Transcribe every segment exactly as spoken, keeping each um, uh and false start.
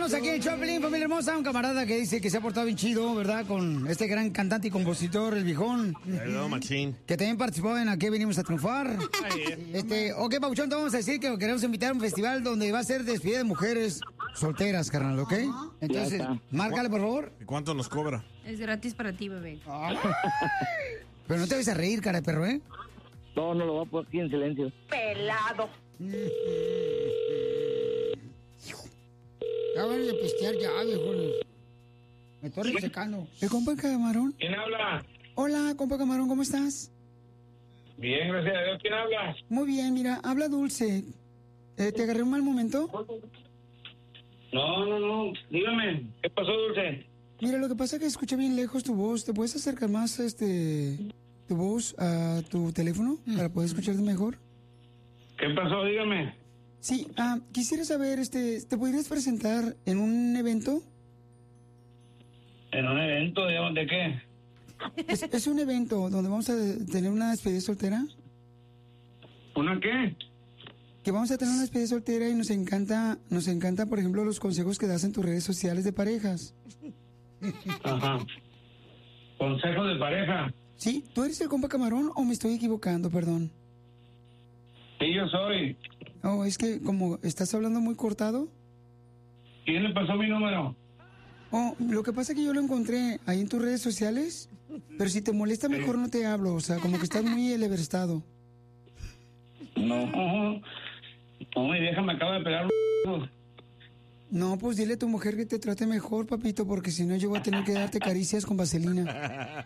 paisanos, aquí en Choplin, familia hermosa, un camarada que dice que se ha portado bien chido, ¿verdad? Con este gran cantante y compositor, el viejón. Hello, machín. Que también participó en Aquí Venimos a Triunfar. Este, ok, Pauchón, te vamos a decir que queremos invitar a un festival donde va a ser despedida de mujeres solteras, carnal, ¿ok? Entonces, márcale, por favor. ¿Y cuánto nos cobra? Es gratis para ti, bebé. Ay. Pero no te vas a reír, cara de perro, ¿eh? No, no lo voy a poner aquí en silencio. Pelado. Ya van a pistear ya, viejones. Me estoy resecando. ¿El compa Camarón? ¿Quién habla? Hola, compa Camarón, ¿cómo estás? Bien, gracias a Dios. ¿Quién habla? Muy bien, mira, habla Dulce. Eh, ¿Te agarré un mal momento? No, no, no. Dígame, ¿qué pasó, Dulce? Mira, lo que pasa es que escuché bien lejos tu voz. ¿Te puedes acercar más este tu voz a tu teléfono para poder escucharte mejor? ¿Qué pasó? Dígame. Sí, ah, quisiera saber, este, ¿te podrías presentar en un evento? ¿En un evento? ¿De, de qué? Es, es un evento donde vamos a tener una despedida soltera. ¿Una qué? Que vamos a tener una despedida soltera y nos encanta, nos encanta, por ejemplo, los consejos que das en tus redes sociales de parejas. Ajá. ¿Consejos de pareja? Sí, ¿tú eres el compa Camarón o me estoy equivocando, perdón? Sí, yo soy. Oh, es que como estás hablando muy cortado. ¿Quién le pasó mi número? Oh, lo que pasa es que yo lo encontré ahí en tus redes sociales, pero si te molesta mejor no te hablo, o sea, como que estás muy eleverstado. No, no, mi vieja me acaba de pegar un... No, pues dile a tu mujer que te trate mejor, papito, porque si no yo voy a tener que darte caricias con vaselina.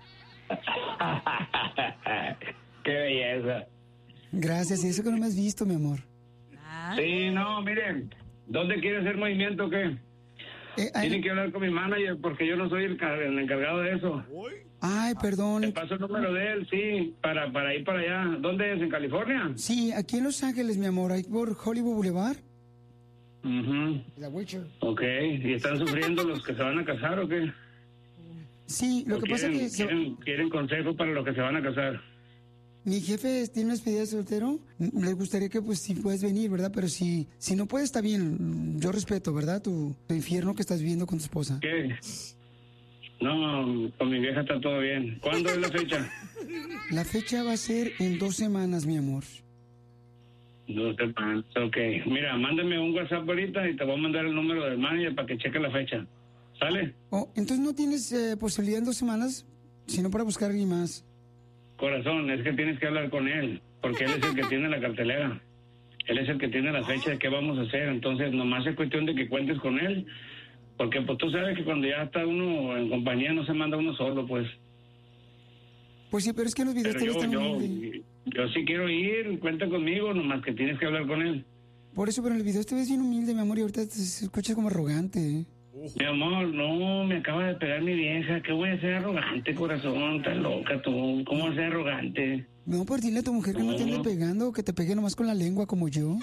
¡Qué belleza! Gracias, y eso que no me has visto, mi amor. Sí, no, miren, ¿dónde quiere hacer movimiento o qué? Eh, ay, Tienen que hablar con mi manager porque yo no soy el, car- el encargado de eso. ay, perdón. Te paso el número de él, sí, para, para ir para allá. ¿Dónde es? ¿En California? Sí, aquí en Los Ángeles, mi amor, ahí por Hollywood Boulevard. Mhm. La Witcher. Ok, ¿y están sufriendo los que se van a casar o qué? Sí, lo ¿O que pasa quieren, es que se- quieren, quieren consejos para los que se van a casar? mi jefe tiene una despedida de soltero. Le gustaría que, pues, si puedes venir, ¿verdad? Pero si, si no puedes, está bien. Yo respeto, ¿verdad? Tu, tu infierno que estás viviendo con tu esposa. ¿Qué? No, con mi vieja está todo bien. ¿Cuándo es la fecha? La fecha va a ser en dos semanas, mi amor. No te pases, ok. Mira, mándame un WhatsApp ahorita y te voy a mandar el número del manager para que cheque la fecha. ¿Sale? Oh, entonces no tienes eh, posibilidad en dos semanas, sino para buscar a alguien más. Corazón, es que tienes que hablar con él, porque él es el que tiene la cartelera. Él es el que tiene la fecha de qué vamos a hacer. Entonces, nomás es cuestión de que cuentes con él, porque pues tú sabes que cuando ya está uno en compañía no se manda uno solo, pues. Pues sí, pero es que los videos Pero te yo, están yo, humilde. yo sí quiero ir, cuenta conmigo, nomás que tienes que hablar con él. Por eso, pero en el video te ves bien humilde, mi amor, y ahorita te escuchas como arrogante. ¿eh? Mi amor, no, me acaba de pegar mi vieja. ¿Qué voy a ser arrogante, corazón? Estás loca tú. ¿Cómo vas a ser arrogante? No, pues dile a tu mujer que no te ande pegando, que te pegue nomás con la lengua como yo.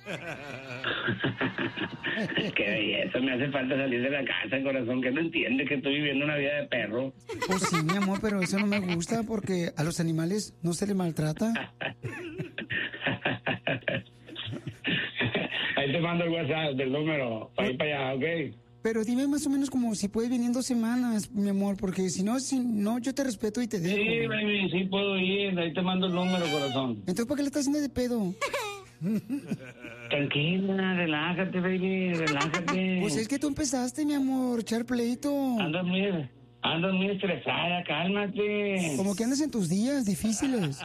Qué belleza, me hace falta salir de la casa, corazón, que no entiende que estoy viviendo una vida de perro. Pues sí, mi amor, pero eso no me gusta porque a los animales no se les maltrata. Ahí te mando el WhatsApp del número, para ir para allá, ¿ok? Pero dime más o menos como si puedes venir en dos semanas, mi amor, porque si no, si no, yo te respeto y te dejo. Sí, baby, sí puedo ir, ahí te mando el número, corazón. Entonces, ¿por qué le estás haciendo de pedo? Tranquila, relájate, baby, relájate. Pues es que tú empezaste, mi amor, echar pleito. Andas muy, andas muy estresada, cálmate. Como que andas en tus días difíciles.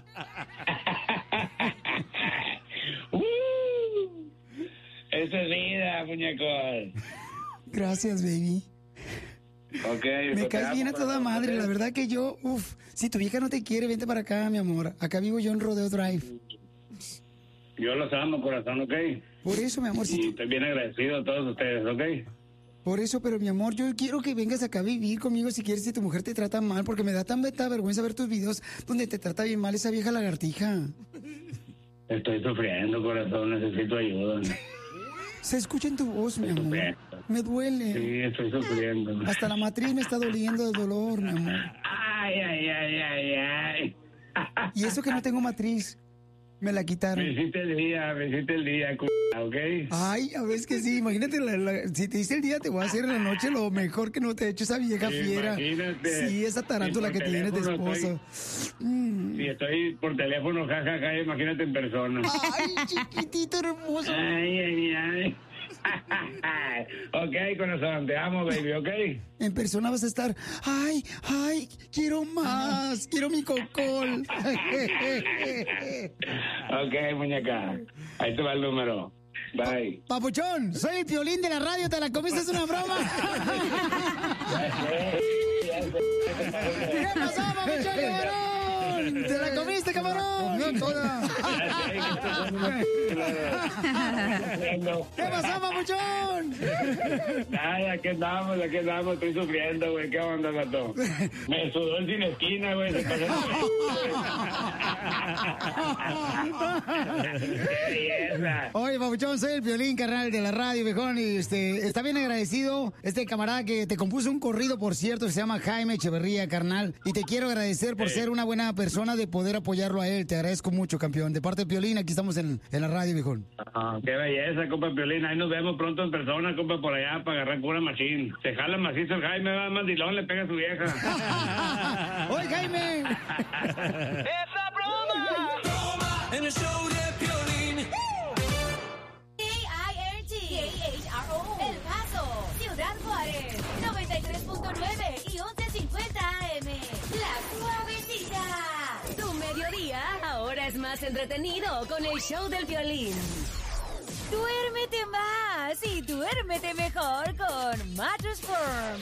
uh, Eso es vida, muñecos. Gracias, baby. Ok. Me caes bien a toda madre, la verdad que yo, uff, si tu vieja no te quiere, vente para acá, mi amor. Acá vivo yo en Rodeo Drive. Yo los amo, corazón, ¿ok? Por eso, mi amor, si Y tú- estoy bien agradecido a todos ustedes, ¿ok? por eso, pero mi amor, yo quiero que vengas acá a vivir conmigo si quieres, si tu mujer te trata mal, porque me da tan beta vergüenza ver tus videos donde te trata bien mal esa vieja lagartija. Estoy sufriendo, corazón, necesito ayuda. Se escucha en tu voz, mi amor. Me duele. Sí, estoy sufriendo. Hasta la matriz me está doliendo del dolor, mi amor. Ay, ay, ay, ay, ay. Y eso que no tengo matriz. Me la quitaron. Me hiciste el día, me hiciste el día, c***, ¿ok? Ay, a ver, es que sí, imagínate, la, la, si te hice el día, te voy a hacer en la noche lo mejor que no te ha hecho esa vieja fiera. Imagínate. Sí, esa tarántula Si que por tienes de teléfono esposo. Mm. Si estoy por teléfono, jajaja, ja, ja, imagínate en persona. Ay, chiquitito hermoso. Ay, ay, ay. Ok, corazón, te amo, baby, ok. En persona vas a estar, ay, ay, quiero más, quiero mi cocol. Ok, muñeca, ahí te va el número. Bye. Papuchón, soy el Piolín de la radio, ¿te la comiste? ¿Es una broma? ¿Qué pasó, Papuchón, cabrón? ¿Te la comiste, cabrón? No toda. ¿Qué pasó, Papuchón? Ay, aquí andamos, aquí andamos, estoy sufriendo, güey. ¿Qué onda, gato? Me sudó el sin esquina, güey. Se pasó. ¡Qué belleza! Oye, Papuchón, soy el Piolín, carnal, de la radio, viejón, y este, está bien agradecido este camarada que te compuso un corrido, por cierto, que se llama Jaime Echeverría, carnal, y te quiero agradecer por Sí. ser una buena persona de poder apoyarlo a él. Te agradezco mucho, campeón. De parte de Piolín, aquí estamos en, en la radio, viejón. Ah, qué belleza, compa Piolín. Ahí nos vemos pronto en persona, compa, por allá, para agarrar cura machín. Se jala macizo el Jaime, va, mandilón, le pega a su vieja. ¡Oye, Jaime! ¡Esa broma! En el show de Piolín. K I R T, K H R O, El Paso, Ciudad Juárez, noventa y tres punto nueve y once cincuenta A M. La Suavecita. Tu mediodía ahora es más entretenido con el show del Piolín. Duérmete más y duérmete mejor con Mattress Firm.